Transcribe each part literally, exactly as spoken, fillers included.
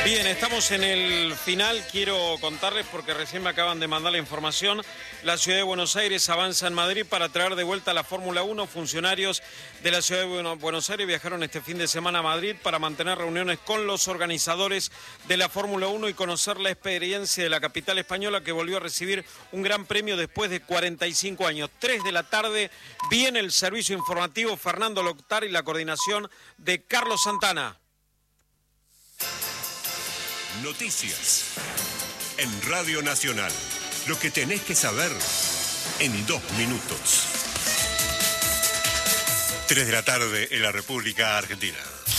Bien, estamos en el final. Quiero contarles, porque recién me acaban de mandar la información, la Ciudad de Buenos Aires avanza en Madrid para traer de vuelta a la Fórmula uno. Funcionarios de la Ciudad de Buenos Aires viajaron este fin de semana a Madrid para mantener reuniones con los organizadores de la Fórmula uno y conocer la experiencia de la capital española, que volvió a recibir un gran premio después de cuarenta y cinco años. Tres de la tarde viene el servicio informativo, Fernando Loctar y la coordinación de Carlos Santana. Noticias en Radio Nacional. Lo que tenés que saber en dos minutos. Tres de la tarde en la República Argentina.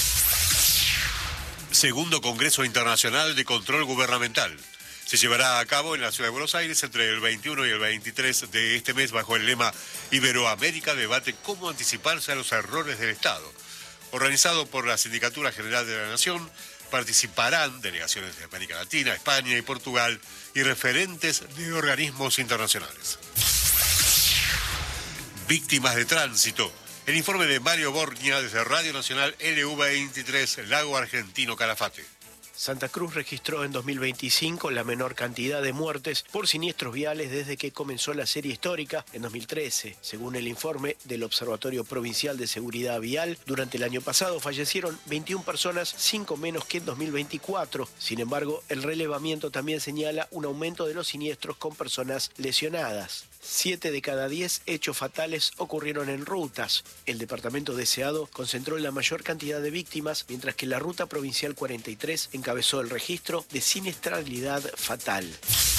Segundo Congreso Internacional de Control Gubernamental. Se llevará a cabo en la Ciudad de Buenos Aires entre el veintiuno y el veintitrés de este mes bajo el lema Iberoamérica debate cómo anticiparse a los errores del Estado. Organizado por la Sindicatura General de la Nación, participarán delegaciones de América Latina, España y Portugal y referentes de organismos internacionales. Víctimas de tránsito. El informe de Mario Borgna desde Radio Nacional L U veintitrés, Lago Argentino, Calafate. Santa Cruz registró en dos mil veinticinco la menor cantidad de muertes por siniestros viales desde que comenzó la serie histórica en dos mil trece. Según el informe del Observatorio Provincial de Seguridad Vial, durante el año pasado fallecieron veintiuna personas, cinco menos que en dos mil veinticuatro. Sin embargo, el relevamiento también señala un aumento de los siniestros con personas lesionadas. Siete de cada diez hechos fatales ocurrieron en rutas. El departamento deseado concentró la mayor cantidad de víctimas, mientras que la ruta provincial cuarenta y tres encabezó el registro de siniestralidad fatal.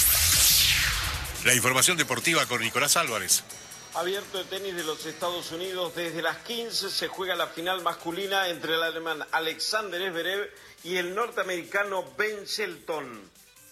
La información deportiva con Nicolás Álvarez. Abierto de tenis de los Estados Unidos, desde las quince se juega la final masculina entre el alemán Alexander Zverev y el norteamericano Ben Shelton.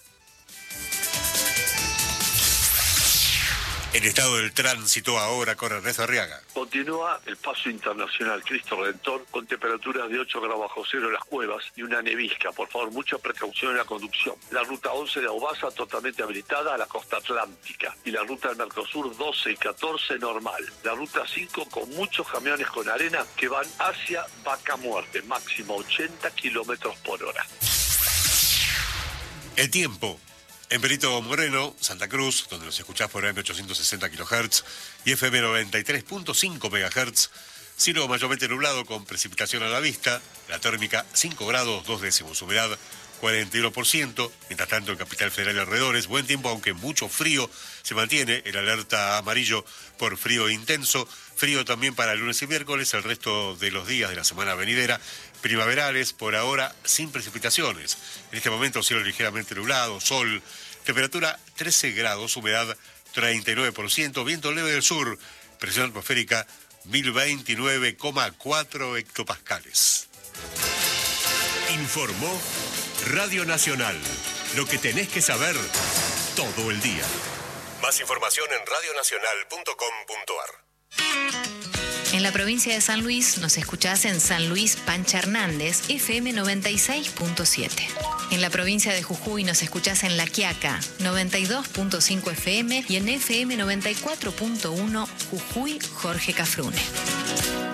El estado del tránsito ahora con Ernesto Arriaga. Continúa el paso internacional Cristo Redentor con temperaturas de ocho grados bajo cero en las cuevas y una nevisca. Por favor, mucha precaución en la conducción. La ruta once de Aubasa totalmente habilitada a la costa atlántica. Y la ruta del Mercosur doce y catorce normal. La ruta cinco con muchos camiones con arena que van hacia Vaca Muerte, máximo ochenta kilómetros por hora. El tiempo. En Perito Moreno, Santa Cruz, donde nos escuchás por A M ochocientos sesenta kilohertz y F M noventa y tres punto cinco megahertz, cielo mayormente nublado con precipitación a la vista, la térmica cinco grados, dos décimos, humedad cuarenta y uno por ciento, mientras tanto en Capital Federal y alrededores, buen tiempo aunque mucho frío, se mantiene el alerta amarillo por frío intenso, frío también para el lunes y miércoles, el resto de los días de la semana venidera, primaverales, por ahora sin precipitaciones. En este momento cielo ligeramente nublado, sol, temperatura trece grados, humedad treinta y nueve por ciento, viento leve del sur, presión atmosférica mil veintinueve coma cuatro hectopascales. Informó Radio Nacional. Lo que tenés que saber todo el día. Más información en radio nacional punto com punto ar. En la provincia de San Luis nos escuchás en San Luis Pancha Hernández, F M noventa y seis punto siete. En la provincia de Jujuy nos escuchás en La Quiaca, noventa y dos punto cinco F M y en F M noventa y cuatro punto uno Jujuy Jorge Cafrune.